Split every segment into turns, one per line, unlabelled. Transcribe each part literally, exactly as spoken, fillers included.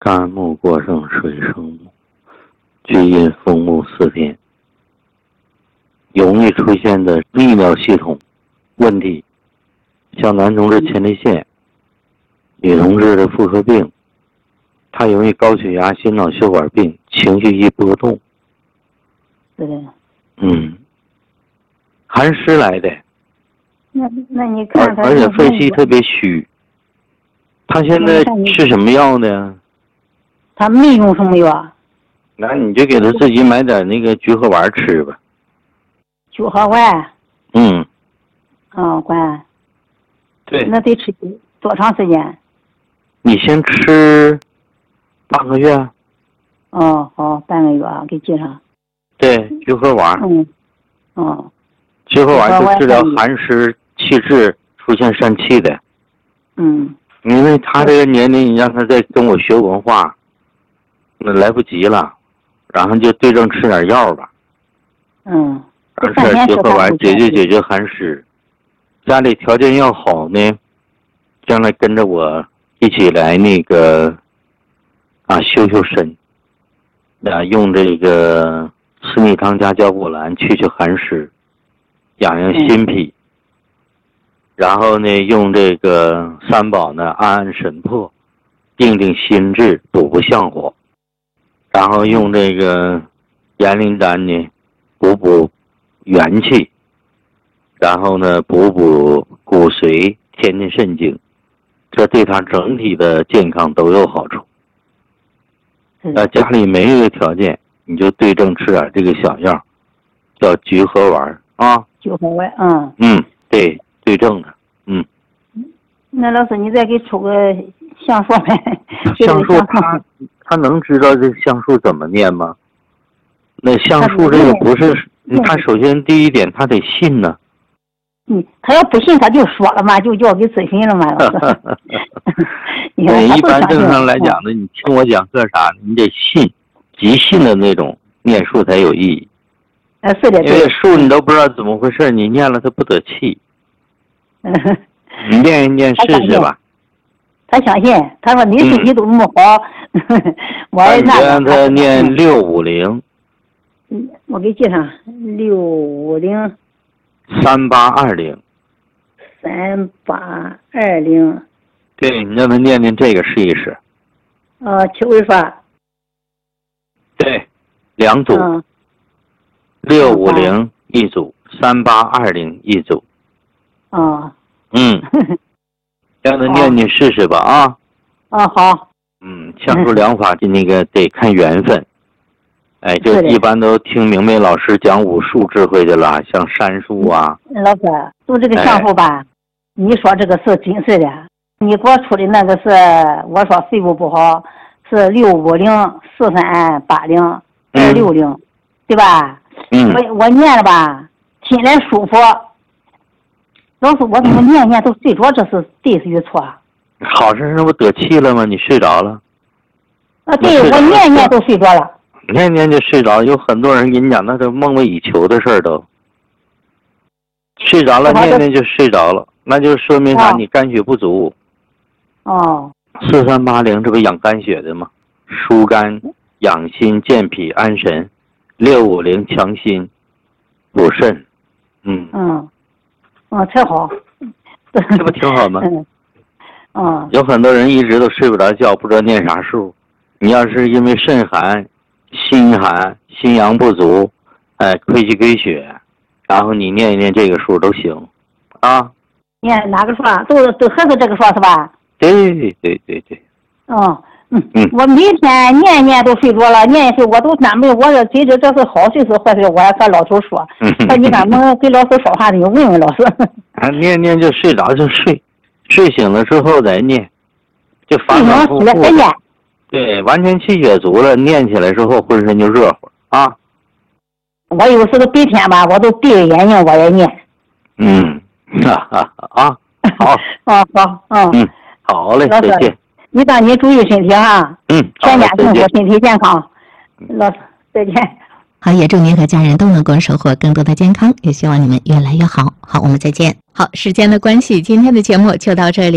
肝木过盛，水生木，巨阴风木四天，容易出现的泌尿系统问题，像男同志前列腺，女同志的妇科病，他容易高血压、心脑血管病，情绪易波动。
对。
嗯，寒湿来的。
那那你看他，
而且肺气特别虚。他现在吃什么药呢？
他没用什么药。
那你就给他自己买点那个菊核丸吃吧。
菊核丸。
嗯。
哦，管。
对。
那得吃多长时间？
你先吃半个月。
哦，好，半个月啊，给记上。
对，菊核丸。
嗯。哦。
菊核丸就治疗寒湿气滞出现疝气的。
嗯。
因为他这个年龄，你让他再跟我学文化，那来不及了，然后就对症吃点药吧。
嗯。
而且菊核丸解决解决寒湿，家里条件要好呢，将来跟着我一起来那个啊修修身，啊用这个四逆汤加胶骨兰去去寒湿，养养心脾。嗯，然后呢，用这个三宝呢，安安神魄，定定心智，补补相火。然后用这个延灵丹呢，补补元气。然后呢，补补骨髓，添添肾精，这对他整体的健康都有好处。那家里没这个条件，你就对症吃点这个小药，叫菊核丸啊。
菊核丸，嗯。
嗯，对。对症的，嗯。
那老师，你再给出个橡树呗？
橡树他他能知道这橡树怎么念吗？那橡树这个不是，他首先第一点他得信呢。
嗯，他要不信他就说了嘛，就叫给咨询了嘛，老师。
对，一般正常来讲的，你听我讲课啥，你得信，即信的那种念书才有意义。
呃，是的。
因为树你都不知道怎么回事，你念了它不得气。你念一念试试吧。
他相信，他说你身体都那么好，嗯、我也那。
让他念六五零。
嗯，我给记上六五零。
三八二零。
三八二零。
对，你让他念念这个试一试。
呃，七味发。
对，两组。六五零一组，三八二零一组。
哦，
嗯，让他念念试试吧啊。
啊，好。
嗯，橡树疗法的那个得看缘分，哎，就一般都听明白老师讲武术智慧的了，像杉树啊。
老师，就这个橡树吧，哎、你说这个是真是的，你给我出的那个是我说肺部不好，是六五零四三八零二六零，对吧？
嗯。
我我念了吧，心里舒服。老师，我怎么念念都睡着，这是对是与错？
好事，那不得气了吗？你睡着了？
啊，对，我念念都睡着了。
念念就睡着，有很多人跟你讲，那都梦寐以求的事儿都。睡着了，念念就睡着了，那就说明啥？你肝血不足。
哦。
四三八零，这不养肝血的吗？疏肝、养心、健脾、安神。六五零强心、补肾。嗯。
嗯。哦，才好，
这不挺好吗？
嗯，哦，
有很多人一直都睡不着觉，不知道念啥数。你要是因为肾寒、心寒、心阳不足，哎，亏气亏血，然后你念一念这个数都行，啊。
念哪个数啊？都都还是这个数是吧？
对对对对。
哦，嗯嗯，我每天念念都睡着了，念一睡我都纳闷，我说这这这是好事是坏事，我还和老头说，说你干嘛给老师说话，你问问老师。
啊，念念就睡着就睡，睡醒了之后再念，就反反复复。
再念。
对，完全气血足了，念起来之后浑身就热乎啊。
我有时候白天吧，我都闭着眼睛我也念。
嗯，哈哈啊，好。
哦好，嗯
嗯，好嘞，再见。
你当你注意身体哈，
嗯，
全家幸福，身体健康。老师，再见。
好，也祝您和家人都能够收获更多的健康，也希望你们越来越好。好，我们再见。好，时间的关系，今天的节目就到这里。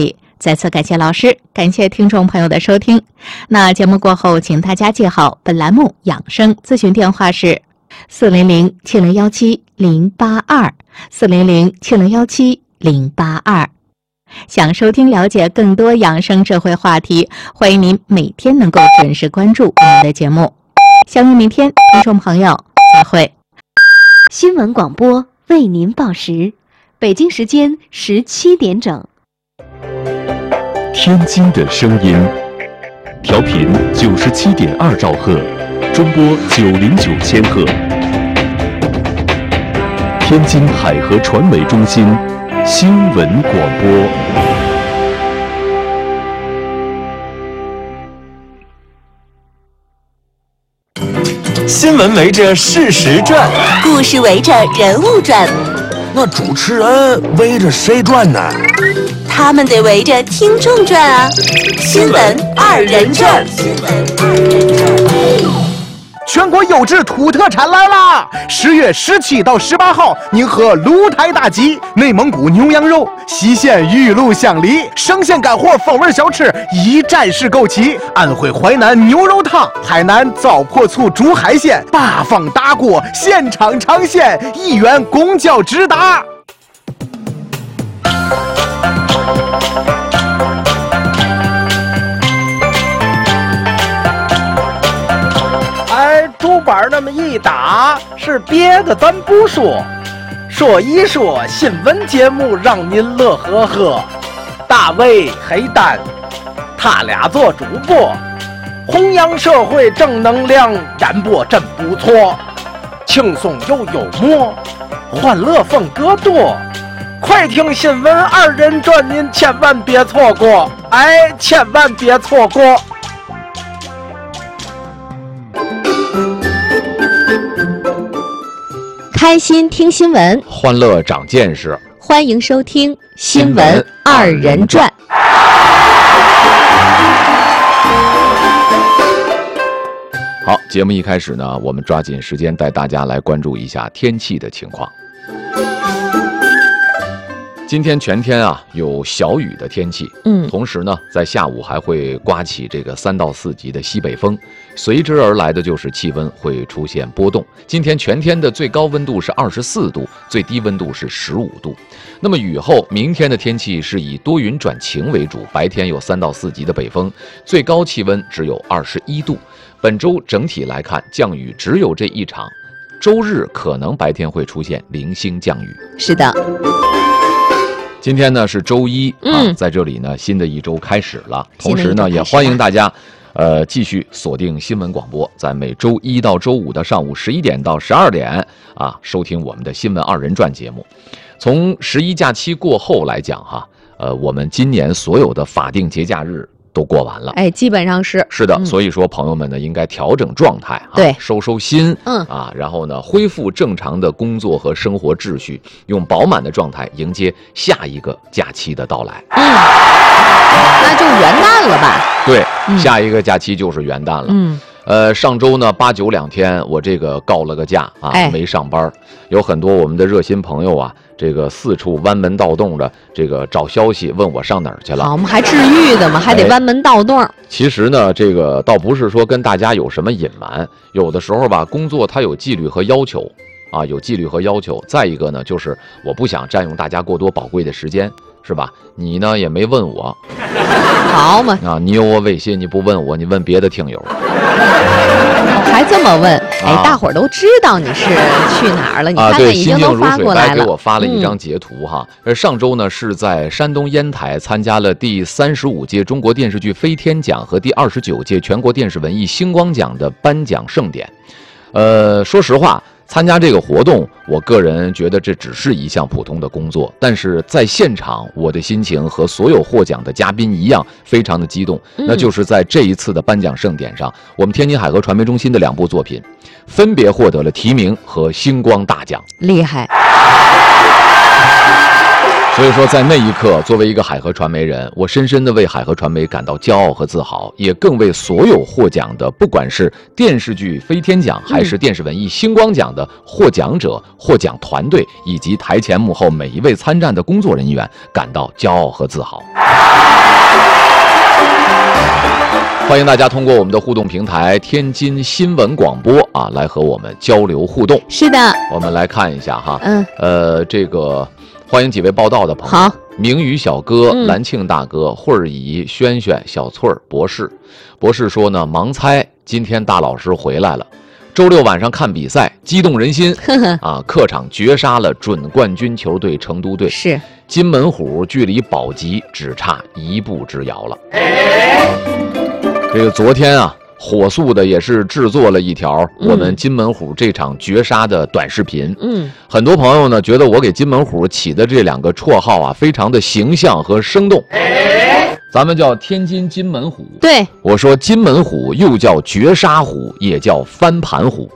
再次感谢老师，感谢听众朋友的收听。那节目过后，请大家记好本栏目养生咨询电话是四零零七零幺七零八二四零零七零幺七零八二。想收听了解更多养生智慧话题，欢迎您每天能够准时关注我们的节目。相约明天，听众朋友再会。
新闻广播为您报时，北京时间十七点整。
天津的声音，调频九十七点二兆赫，中波九零九千赫。天津海河传媒中心新闻广播。
新闻围着事实转，
故事围着人物转，
那主持人围着谁转呢？
他们得围着听众转啊！新闻二人转，新闻二人转。
全国优质土特产来啦！十月十七到十八号，宁河鹿台大集，内蒙古牛羊肉，西县玉露香梨，生鲜干货风味小吃一站式购齐。安徽淮南牛肉汤，海南糟粕醋煮海鲜，八方大锅现场尝鲜，一元公交直达。竹板那么一打，是别的咱不说，说一说新闻节目让您乐呵呵。大卫黑蛋，他俩做主播，弘扬社会正能量，演播真不错，轻松又幽默，欢乐风格多。快听新闻二人转，您千万别错过，哎，千万别错过。
开心听新闻，
欢乐长见识，
欢迎收听新闻二人转。
好，节目一开始呢，我们抓紧时间带大家来关注一下天气的情况。今天全天啊有小雨的天气，嗯，同时呢，在下午还会刮起这个三到四级的西北风，随之而来的就是气温会出现波动。今天全天的最高温度是二十四度，最低温度是十五度。那么雨后，明天的天气是以多云转晴为主，白天有三到四级的北风，最高气温只有二十一度。本周整体来看，降雨只有这一场，周日可能白天会出现零星降雨。
是的。
今天呢是周一啊，
嗯、
在这里呢新的一周开始了，同时呢也欢迎大家，呃继续锁定新闻广播，在每周一到周五的上午十一点到十二点啊收听我们的新闻二人转节目。从十一假期过后来讲哈，呃我们今年所有的法定节假日都过完了，
哎，基本上是
是的、嗯，所以说朋友们呢应该调整状态，啊、
对，
收收心，
嗯
啊，然后呢恢复正常的工作和生活秩序，用饱满的状态迎接下一个假期的到来。
嗯，那就元旦了吧？
对，嗯、下一个假期就是元旦了。
嗯。
呃，上周呢八九两天，我这个告了个假啊，
哎、
没上班。有很多我们的热心朋友啊，这个四处弯门盗洞的，这个找消息问我上哪儿去了。
好，我们还治愈的嘛，还得弯门盗洞、哎。
其实呢，这个倒不是说跟大家有什么隐瞒，有的时候吧，工作它有纪律和要求啊，有纪律和要求。再一个呢，就是我不想占用大家过多宝贵的时间，是吧？你呢也没问我，
好嘛
啊，你有我微信，你不问我，你问别的听友。
还这么问？哎，啊、大伙儿都知道你是去哪儿了？你看看已经都发过来了。
啊、对，心静如水白给我发了一张截图哈。呃、嗯，上周呢是在山东烟台参加了第三十五届中国电视剧飞天奖和第二十九届全国电视文艺星光奖的颁奖盛典。呃，说实话。参加这个活动，我个人觉得这只是一项普通的工作，但是在现场，我的心情和所有获奖的嘉宾一样，非常的激动。
嗯、
那就是在这一次的颁奖盛典上，我们天津海河传媒中心的两部作品，分别获得了提名和星光大奖，
厉害。
所以说，在那一刻，作为一个海河传媒人，我深深的为海河传媒感到骄傲和自豪，也更为所有获奖的，不管是电视剧飞天奖，还是电视文艺星光奖的获奖者、获奖团队，以及台前幕后每一位参战的工作人员感到骄傲和自豪。欢迎大家通过我们的互动平台天津新闻广播啊，来和我们交流互动。
是的，
我们来看一下哈，
嗯，
呃，这个欢迎几位报道的朋友。
好，
明宇小哥、
嗯、
蓝庆大哥、慧儿姨、轩轩、小翠儿、博士。博士说呢，盲猜今天大老师回来了。周六晚上看比赛，激动人心啊！客场绝杀了准冠军球队成都队，
是
金门虎距离保级只差一步之遥了。这个昨天啊，火速的也是制作了一条我们金门虎这场绝杀的短视频。
嗯，
很多朋友呢觉得我给金门虎起的这两个绰号啊，非常的形象和生动。咱们叫天津金门虎，
对，
我说金门虎又叫绝杀虎，也叫翻盘虎。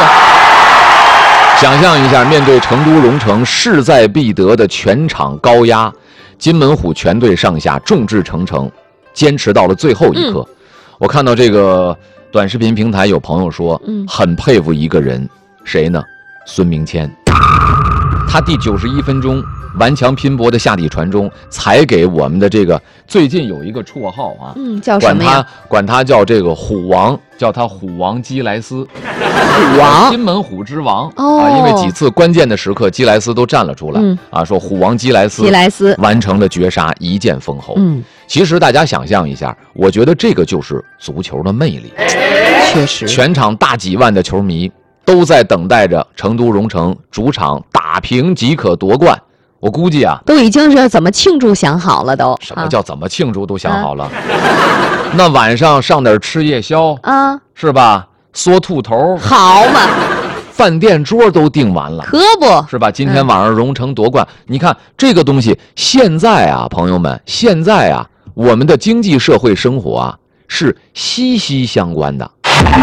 想象一下，面对成都蓉城势在必得的全场高压，金门虎全队上下众志成城，坚持到了最后一刻。嗯、我看到这个短视频平台有朋友说，嗯，很佩服一个人，谁呢？孙明谦。他第九十一分钟顽强拼搏的下底传中，才给我们的这个最近有一个绰号啊，
嗯，叫什么呀？
管他管他叫这个虎王，叫他虎王基莱斯，
虎王，
金门虎之王、
哦、
啊！因为几次关键的时刻，基莱斯都站了出来、嗯、啊，说虎王基莱斯，
基莱斯
完成了绝杀，一剑封喉。
嗯，
其实大家想象一下，我觉得这个就是足球的魅力。
确实，
全场大几万的球迷都在等待着成都蓉城主场打平即可夺冠。我估计啊，
都已经是怎么庆祝想好了都。
什么叫怎么庆祝都想好了？啊、那晚上上点吃夜宵
啊，
是吧？缩兔头，
好嘛！
饭店桌都订完了，
可不
是吧？今天晚上蓉城夺冠，嗯、你看这个东西，现在啊，朋友们，现在啊，我们的经济社会生活啊是息息相关的。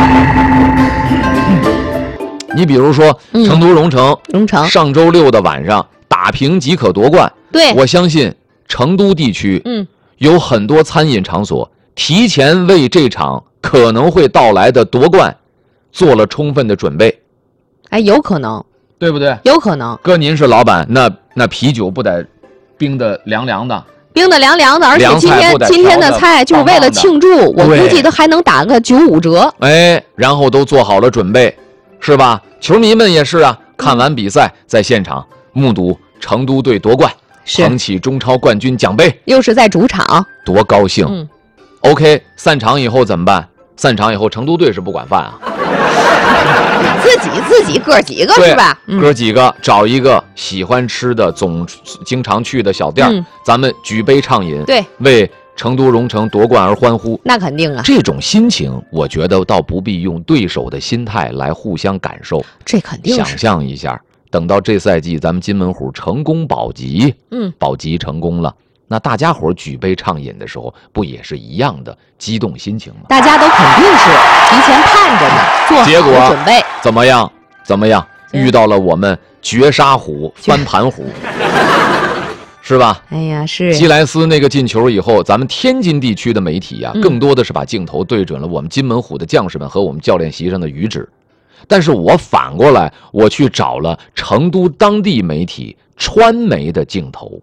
你比如说，
嗯、
成都蓉城，
蓉城
上周六的晚上打平即可夺冠。
对，
我相信成都地区，
嗯，
有很多餐饮场所提前为这场可能会到来的夺冠做了充分的准备。
哎，有可能，
对不对？
有可能。
哥，您是老板，那那啤酒不得冰的凉凉的？
冰的凉凉的，而且今天今天的菜就是为了庆祝，我估计都还能打个九五折。
哎，然后都做好了准备，是吧？球迷们也是啊，看完比赛在现场目睹成都队夺冠，捧起中超冠军奖杯，
又是在主场，
多高兴！
嗯
OK， 散场以后怎么办？散场以后，成都队是不管饭啊，
自己自己哥几个是吧？
嗯、哥几个找一个喜欢吃的、总经常去的小店、嗯，咱们举杯畅饮，
对，
为成都蓉城夺冠而欢呼。
那肯定啊，
这种心情，我觉得倒不必用对手的心态来互相感受，
这肯定是。
想象一下，等到这赛季咱们金门虎成功保级，
嗯，
保级成功了。那大家伙举杯畅饮的时候，不也是一样的激动心情吗？
大家都肯定是提前盼着呢，做好准备。
怎么样？怎么样？遇到了我们绝杀虎、翻盘虎，是吧？
哎呀，是。
基莱斯那个进球以后，咱们天津地区的媒体呀、啊，更多的是把镜头对准了我们金门虎的将士们和我们教练席上的余旨。但是我反过来，我去找了成都当地媒体川媒的镜头。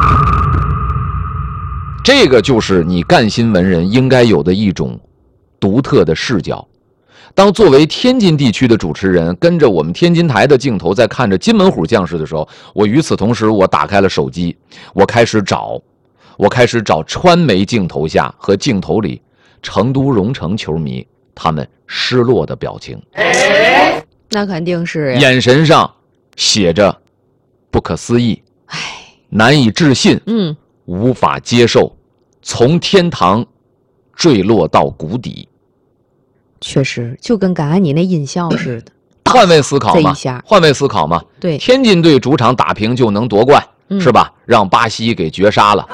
这个就是你干新闻人应该有的一种独特的视角。当作为天津地区的主持人，跟着我们天津台的镜头在看着金门虎将士的时候，我与此同时，我打开了手机，我开始找，我开始找川媒镜头下和镜头里成都蓉城球迷他们失落的表情。
那肯定是呀，
眼神上写着不可思议，
唉，
难以置信，
嗯，
无法接受，从天堂坠落到谷底。
确实，就跟刚才你那音效似的。
换位思考嘛，换位思考嘛。
对，
天津队主场打平就能夺冠，
嗯、
是吧？让巴西给绝杀了。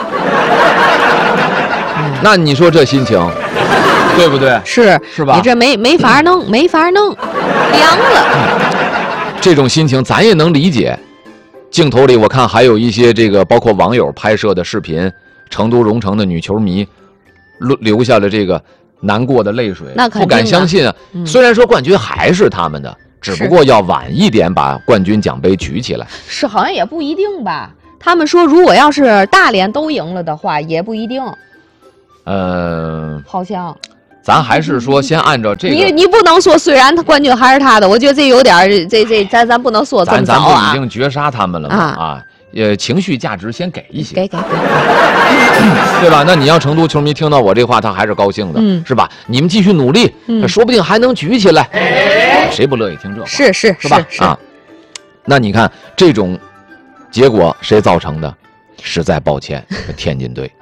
嗯、那你说这心情，对不对？
是
是吧？
你这没没法弄，没法弄，凉了。
嗯、这种心情咱也能理解。 镜头里我看还有一些这个包括网友拍摄的视频，成都蓉城的女球迷流流下了这个难过的泪水，
那肯定
不敢相信啊、
嗯！
虽然说冠军还是他们的，只不过要晚一点把冠军奖杯举起来。
是，好像也不一定吧？他们说，如果要是大连都赢了的话，也不一定。
呃，
好像。
咱还是说先按照这个，
你你不能说，虽然他冠军还是他的，我觉得这有点这这咱咱不能说这么早啊。
咱咱不已经绝杀他们了吗？啊，啊呃，情绪价值先给一些，
给给给，
对吧？那你要成都球迷听到我这话，他还是高兴的，嗯、是吧？你们继续努力，嗯、说不定还能举起来，哎、谁不乐意听这话？
是是
是吧？
是
啊，那你看这种结果谁造成的？实在抱歉，天津队。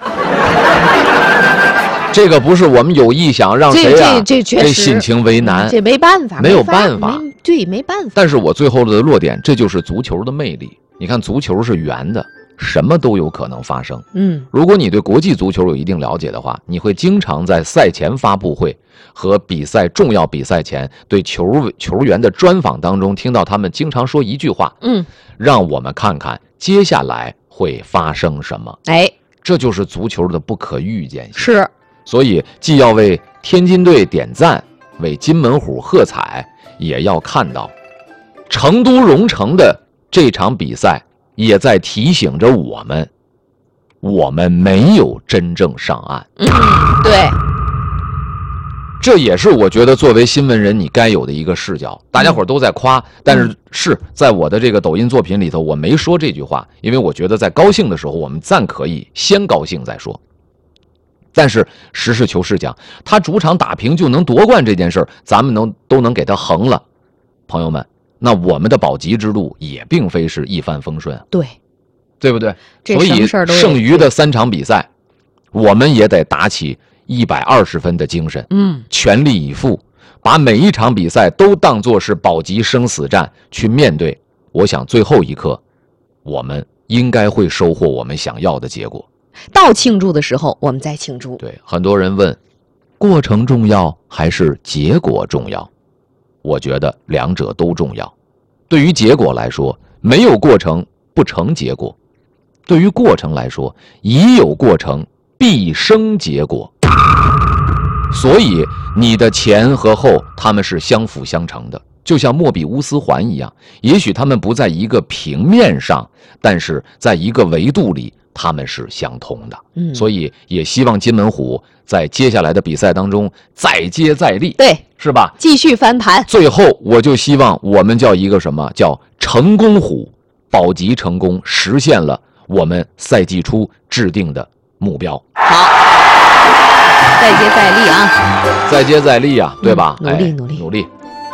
这个不是我们有意想让谁啊，
这这这
心情为难，
这没办法，
没有办法，
对，没办法。
但是我最后的落点，这就是足球的魅力。你看，足球是圆的，什么都有可能发生。
嗯，
如果你对国际足球有一定了解的话，你会经常在赛前发布会和比赛重要比赛前对球球员的专访当中，听到他们经常说一句话，
嗯，
让我们看看接下来会发生什么。
哎，
这就是足球的不可预见性。
是。
所以既要为天津队点赞，为金门虎喝彩，也要看到成都蓉城的这场比赛也在提醒着我们，我们没有真正上岸。
嗯，对，
这也是我觉得作为新闻人你该有的一个视角。大家伙都在夸，但是是在我的这个抖音作品里头，我没说这句话，因为我觉得在高兴的时候，我们暂可以先高兴再说。但是实事求是讲，他主场打平就能夺冠这件事儿，咱们能都能给他横了，朋友们，那我们的保级之路也并非是一帆风顺，
对，
对不对？所以剩余的三场比赛，我们也得打起一百二十分的精神，
嗯，
全力以赴，把每一场比赛都当作是保级生死战去面对。我想最后一刻，我们应该会收获我们想要的结果。
到庆祝的时候，我们再庆祝。
对，很多人问，过程重要还是结果重要？我觉得两者都重要。对于结果来说，没有过程不成结果；对于过程来说，已有过程必生结果。所以，你的前和后，它们是相辅相成的，就像莫比乌斯环一样。也许它们不在一个平面上，但是在一个维度里，他们是相通的，
嗯，
所以也希望金门虎在接下来的比赛当中再接再厉，
对，
是吧？
继续翻盘。
最后，我就希望我们叫一个什么叫成功虎，保级成功，实现了我们赛季初制定的目标。
好，再接再厉啊！
再接再厉啊，对吧？
嗯、努力、
哎、
努力
努力。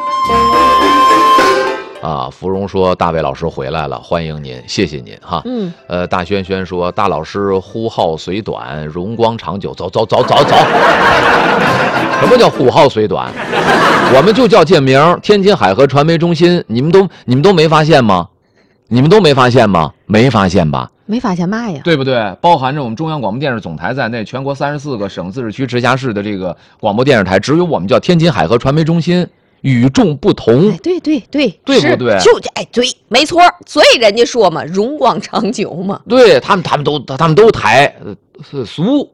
啊，芙蓉说大卫老师回来了，欢迎您，谢谢您哈。
嗯，
呃，大轩轩说大老师呼号虽短，荣光长久，走走走走走。什么叫呼号虽短？我们就叫建明，天津海河传媒中心，你们都你们都没发现吗？你们都没发现吗？没发现吧？
没发现嘛呀？
对不对？包含着我们中央广播电视总台在内，全国三十四个省、自治区、直辖市的这个广播电视台，只有我们叫天津海河传媒中心。与众不同，
哎，对对对，
对不对？
就哎，对，没错，所以人家说嘛，荣光长久嘛。
对他们，他们都他们都抬是俗。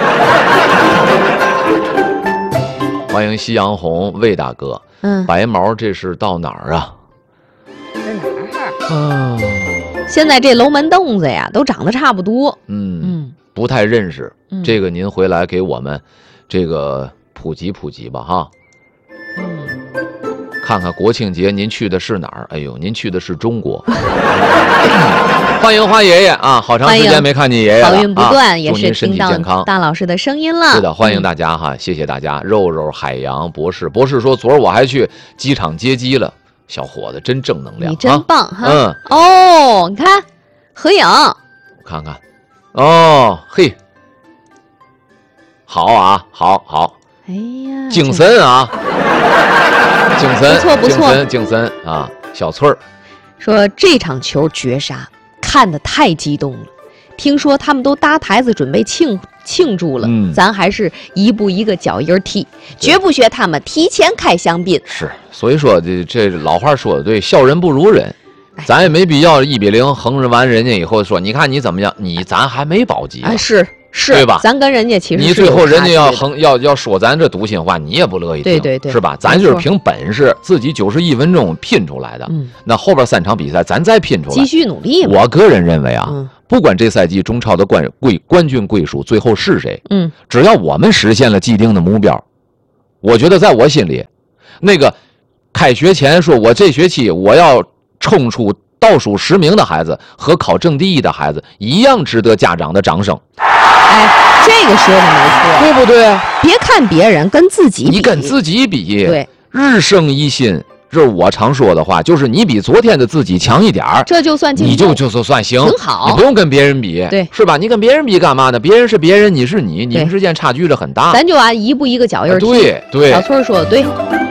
欢迎夕阳红魏大哥，
嗯，
白毛这是到哪儿啊？
在哪儿？
嗯，
现在这楼门洞子呀，都长得差不多。
嗯
嗯，
不太认识，
嗯、
这个您回来给我们这个普及普及吧，哈。看看国庆节您去的是哪儿？哎呦，您去的是中国。欢迎花爷爷啊，好长时间没看见爷爷了，
好运不断，
啊、
也是听到大老师的声音了。
是的，欢迎大家哈，嗯、谢谢大家。肉肉、海洋、博士，博士说昨儿我还去机场接机了，小伙子真正能量，
你真棒哈。
嗯，
哦，你看合影，
我看看，哦嘿，好啊，好好。
哎呀，
景森啊，景森，
不错不错，
景森，景森啊，小翠儿
说这场球绝杀，看得太激动了。听说他们都搭台子准备庆庆祝了，
嗯，
咱还是一步一个脚印踢，绝不学他们提前开香槟。
是，所以说这这老话说的对，笑人不如人。 咱也没必要一比零横着完人家以后说，你看你怎么样？你咱还没保级，
哎，是是，
对吧？
咱跟人家其实
你最后人家要横要要说咱这笃信话，你也不乐意听，
对对对，
是吧？咱就是凭本事，自己九十一分钟拼出来的。嗯，那后边三场比赛咱再拼出来，
继续努力。
我个人认为啊，
嗯、
不管这赛季中超的冠冠冠军归属最后是谁，
嗯，
只要我们实现了既定的目标，我觉得在我心里，那个开学前说我这学期我要冲出倒数十名的孩子和考正第一的孩子一样值得家长的掌声。
哎，这个说的没错，
对不对？
别看别人，跟自己比，
你跟自己比，
对，
日胜一心，这是我常说的话，就是你比昨天的自己强一点儿，
这就算进步，
你就就就算行，
挺好，
你不用跟别人比，
对，
是吧？你跟别人比干嘛呢？别人是别人，你是你，你们之间差距是很大，
咱就按一步一个脚印儿踢。
对对，
小翠说的对。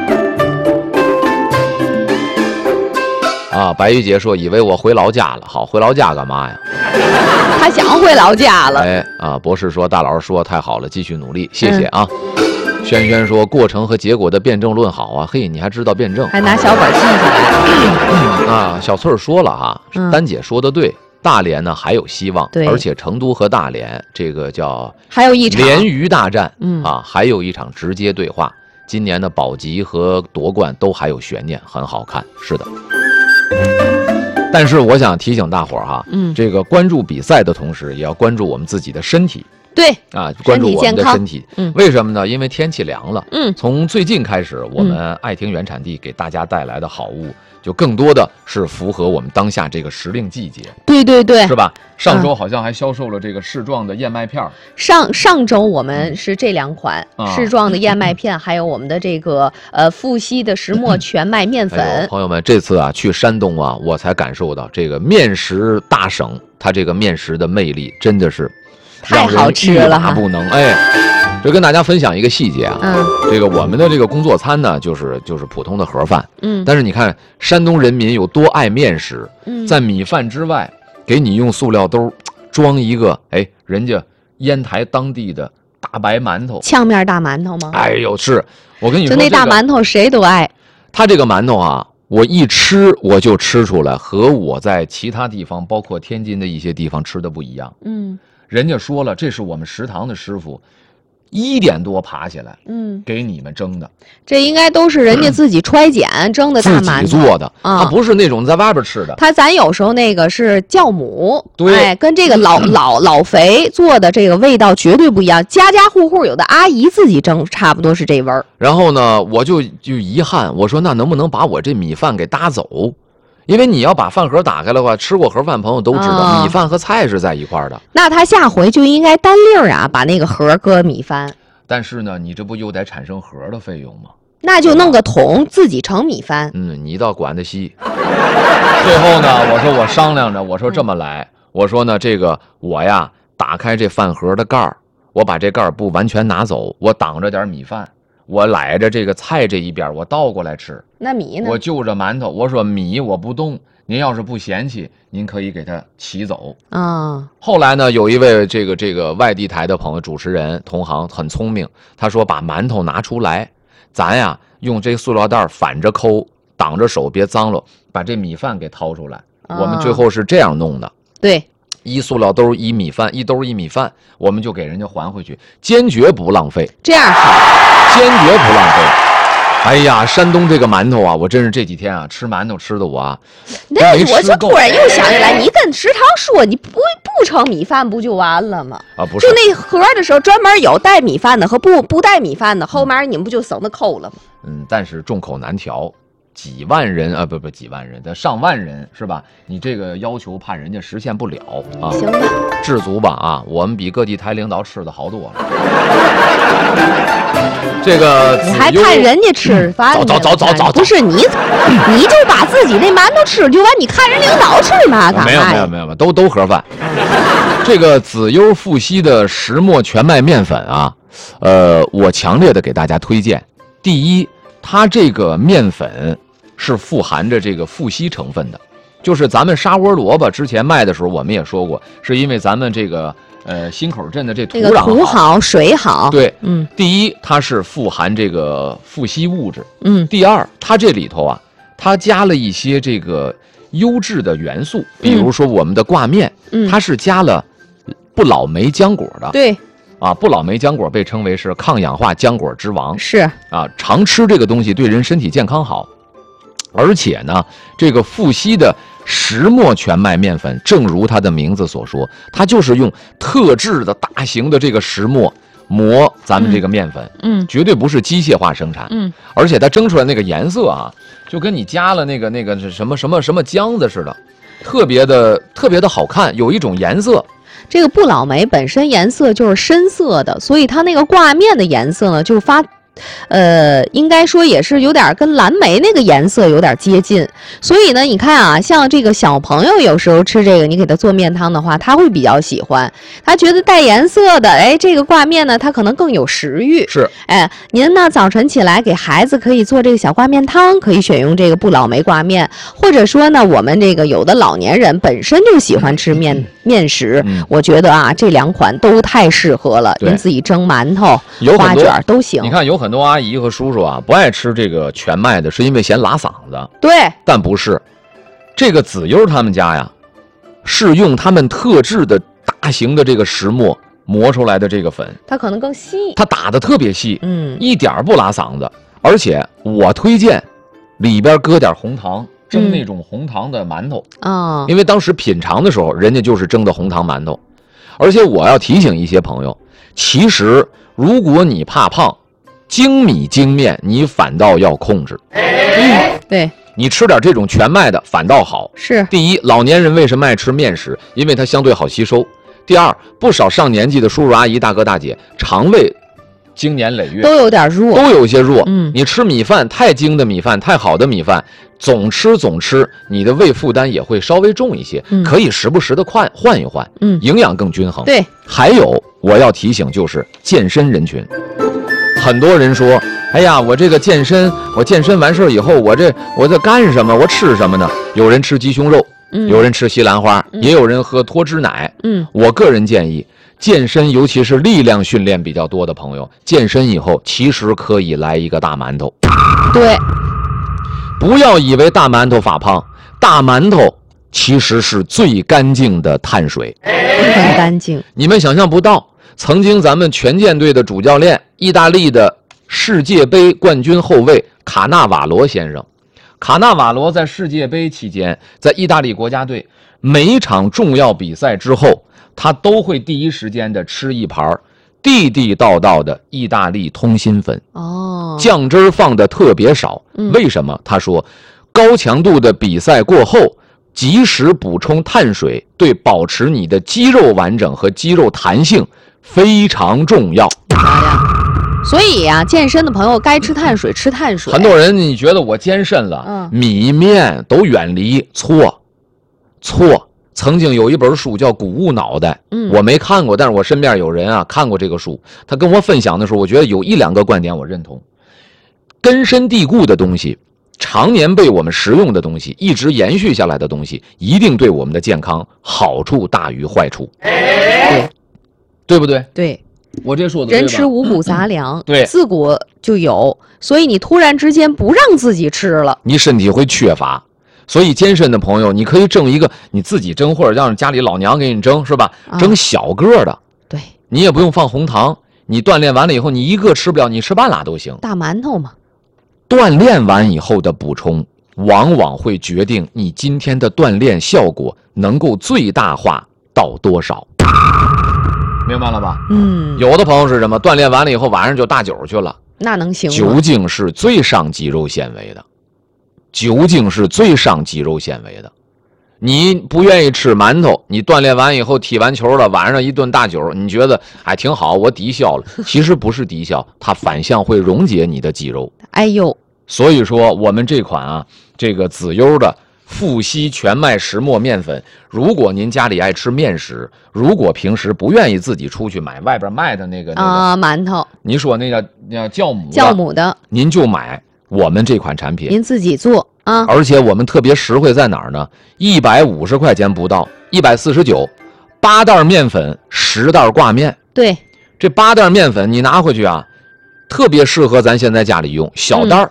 啊，白玉姐说以为我回老家了，好，回老家干嘛呀？
他想回老家了。
哎啊，博士说大老师说太好了，继续努力，谢谢啊。嗯、轩轩说过程和结果的辩证论好啊，嘿，你还知道辩证，
还拿小本记下来。
啊，小翠说了哈，
嗯、
丹姐说的对，大连呢还有希望，
对，
而且成都和大连这个叫
还有一场
连鱼大战，
嗯
啊，还有一场直接对话。今年的保级和夺冠都还有悬念，很好看，是的。但是我想提醒大伙儿哈，
嗯，
这个关注比赛的同时，也要关注我们自己的身体。
对
啊，关注我们的身体。
嗯，
为什么呢？因为天气凉了。
嗯，
从最近开始，我们爱听原产地给大家带来的好物，就更多的是符合我们当下这个时令季节。
对对对，
是吧？上周好像还销售了这个市状的燕麦片。
上上周我们是这两款市状的燕麦片，还有我们的这个呃富硒的石磨全麦面粉。
哎、朋友们，这次啊去山东啊，我才感受到这个面食大省，它这个面食的魅力真的是。
太好吃了哈！
不能哎，这跟大家分享一个细节啊，
嗯，
这个我们的这个工作餐呢，就是就是普通的盒饭，
嗯，
但是你看山东人民有多爱面食，
嗯，
在米饭之外，给你用塑料兜装一个，哎，人家烟台当地的大白馒头，
炝面大馒头吗？
哎呦，是我跟你说，
就那大馒头谁都爱。
他这个馒头啊，我一吃我就吃出来，和我在其他地方，包括天津的一些地方吃的不一样，
嗯。
人家说了，这是我们食堂的师傅一点多爬起来，
嗯，
给你们蒸的。
这应该都是人家自己揣碱蒸的大馒头，
自己做的，
啊，
它不是那种在外边吃的。
他咱有时候那个是酵母，
对，
哎，跟这个老老老肥做的这个味道绝对不一样。家家户户有的阿姨自己蒸，差不多是这味儿。
然后呢，我就就遗憾，我说那能不能把我这米饭给搭走？因为你要把饭盒打开的话，吃过盒饭朋友都知道，
哦、
米饭和菜是在一块儿的。
那他下回就应该单粒儿啊，把那个盒搁米饭。
但是呢，你这不又得产生盒的费用吗？
那就弄个桶自己盛米饭。
嗯，你倒管得细。最后呢，我说我商量着，我说这么来，嗯、我说呢，这个我呀，打开这饭盒的盖儿，我把这盖儿不完全拿走，我挡着点米饭。我揽着这个菜这一边，我倒过来吃。
那米呢？
我就着馒头。我说米我不动，您要是不嫌弃，您可以给它骑走
啊、哦。
后来呢，有一位这个这个外地台的朋友，主持人同行很聪明，他说把馒头拿出来，咱呀用这塑料袋反着抠，挡着手别脏了，把这米饭给掏出来。哦、我们最后是这样弄的。
对。
一塑料兜一米饭，一兜一米饭，我们就给人家还回去，坚决不浪费。
这样好，
坚决不浪费。哎呀，山东这个馒头啊，我真是这几天啊吃馒头吃的我啊，
那我就突然又想起来，你跟食堂说你不不盛米饭不就完了吗？
啊，不是，
就那盒的时候专门有带米饭的和不不带米饭的，后面你们不就省得抠了吗？
嗯，但是众口难调。几万人啊，不不，几万人的上万人是吧？你这个要求怕人家实现不了啊。
行吧，
知足吧啊！我们比各地台领导吃的好多了。这个
你还看人家吃饭？
走走走走走，
不是你，你就把自己那馒头吃就完，你看人领导吃嘛？干嘛？
没有没有没有没有，都都盒饭。这个子优富硒的石磨全麦面粉啊，呃，我强烈的给大家推荐。第一，它这个面粉是富含着这个富硒成分的，就是咱们沙窝萝卜之前卖的时候，我们也说过，是因为咱们这个呃新口镇的这土壤好，
土好水好。
对，
嗯，
第一它是富含这个富硒物质，
嗯，
第二它这里头啊，它加了一些这个优质的元素，比如说我们的挂面，嗯、它是加了不老梅浆果的。
对。
啊，不老梅浆果被称为是抗氧化浆果之王，
是
啊，常吃这个东西对人身体健康好，而且呢，这个富硒的石磨全麦面粉，正如它的名字所说，它就是用特制的大型的这个石磨磨咱们这个面粉，
嗯，
绝对不是机械化生产，
嗯，
而且它蒸出来那个颜色啊，就跟你加了那个那个什么什么什么浆子似的，特别的特别的好看，有一种颜色。
这个不老梅本身颜色就是深色的，所以它那个挂面的颜色呢，就是发，呃，应该说也是有点跟蓝莓那个颜色有点接近。所以呢，你看啊，像这个小朋友有时候吃这个，你给他做面汤的话，他会比较喜欢，他觉得带颜色的，哎，这个挂面呢，他可能更有食欲。
是，
哎，您呢早晨起来给孩子可以做这个小挂面汤，可以选用这个不老梅挂面，或者说呢，我们这个有的老年人本身就喜欢吃面。嗯面食、嗯，我觉得啊，这两款都太适合了。您自己蒸馒头、花卷都行。
你看，有很多阿姨和叔叔啊，不爱吃这个全麦的，是因为嫌拉嗓子。
对，
但不是，这个子悠他们家呀，是用他们特制的大型的这个石磨磨出来的这个粉，
它可能更细，
它打得特别细，
嗯，
一点不拉嗓子。而且我推荐里边搁点红糖。蒸那种红糖的馒头
啊、哦，
因为当时品尝的时候，人家就是蒸的红糖馒头。而且我要提醒一些朋友，其实如果你怕胖，精米精面你反倒要控制。
嗯，对，
你吃点这种全麦的反倒好。
是，
第一，老年人为什么爱吃面食？因为它相对好吸收。第二，不少上年纪的叔叔阿姨、大哥大姐，肠胃经年累月
都有点弱，
都有些弱。
嗯，
你吃米饭太精的米饭，太好的米饭，总吃总吃，你的胃负担也会稍微重一些。
嗯，
可以时不时的换换一换，
嗯，
营养更均衡。
对，
还有我要提醒就是健身人群，很多人说，哎呀，我这个健身，我健身完事以后，我这我在干什么？我吃什么呢？有人吃鸡胸肉，
嗯，
有人吃西兰花，
嗯，
也有人喝脱脂奶。
嗯，
我个人建议。健身，尤其是力量训练比较多的朋友，健身以后其实可以来一个大馒头。
对，
不要以为大馒头发胖，大馒头其实是最干净的碳水，
很干净。
你们想象不到，曾经咱们拳击队的主教练，意大利的世界杯冠军后卫卡纳瓦罗先生，卡纳瓦罗在世界杯期间，在意大利国家队每一场重要比赛之后，他都会第一时间的吃一盘地地道道的意大利通心粉。
哦，
酱汁放的特别少。
嗯，
为什么？他说，高强度的比赛过后，及时补充碳水，对保持你的肌肉完整和肌肉弹性非常重要。
好呀，所以呀、啊，健身的朋友该吃碳水，吃碳水。
很多人你觉得我健身了，
嗯，
米面都远离，错，错。曾经有一本书叫《谷物脑袋》，
嗯，
我没看过，但是我身边有人啊看过这个书。他跟我分享的时候，我觉得有一两个观点我认同。根深蒂固的东西，常年被我们食用的东西，一直延续下来的东西，一定对我们的健康好处大于坏处。对，对不对？
对，
我这说的对吧？
人吃五谷杂粮，
对，
自古就有，所以你突然之间不让自己吃了，
你身体会缺乏。所以健身的朋友，你可以蒸一个你自己蒸，或者让家里老娘给你蒸，是吧？
啊、
蒸小个的，
对，
你也不用放红糖。你锻炼完了以后，你一个吃不了，你吃半拉都行。
大馒头嘛。
锻炼完以后的补充，往往会决定你今天的锻炼效果能够最大化到多少。明白了吧？
嗯。
有的朋友是什么？锻炼完了以后，晚上就大酒去了，
那能行吗？
酒精是最伤肌肉纤维的。酒精是最伤肌肉纤维的，你不愿意吃馒头，你锻炼完以后踢完球了，晚上一顿大酒，你觉得哎挺好，我抵消了，其实不是抵消，它反向会溶解你的肌肉。
哎呦，
所以说我们这款啊，这个子悠的富硒全麦石磨面粉，如果您家里爱吃面食，如果平时不愿意自己出去买外边卖的那个那个
啊馒头，
你说那叫叫酵母
酵母的，
您就买我们这款产品，
您自己做啊！
而且我们特别实惠在哪儿呢？一百五十块钱不到，一百四十九，八袋面粉，十袋挂面。
对，
这八袋面粉你拿回去啊，特别适合咱现在家里用，小袋儿，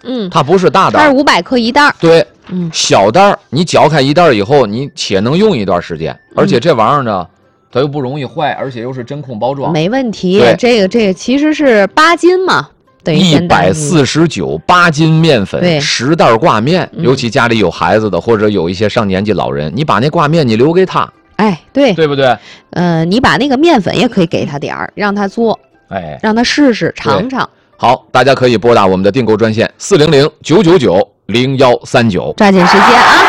嗯，它不是大袋，
它是五百克一袋。
对，
嗯，
小袋你搅开一袋以后，你且能用一段时间，而且这玩意儿呢，它又不容易坏，而且又是真空包装，
没问题。这个这个其实是八斤嘛。
一百四十九八斤面粉，十袋挂面，尤其家里有孩子的，或者有一些上年纪老人，你把那挂面你留给他，
哎，对，
对不对？
呃，你把那个面粉也可以给他点儿，让他做，
哎，
让他试试尝尝。
好，大家可以拨打我们的订购专线四零零九九九零幺三九，
抓紧时间啊！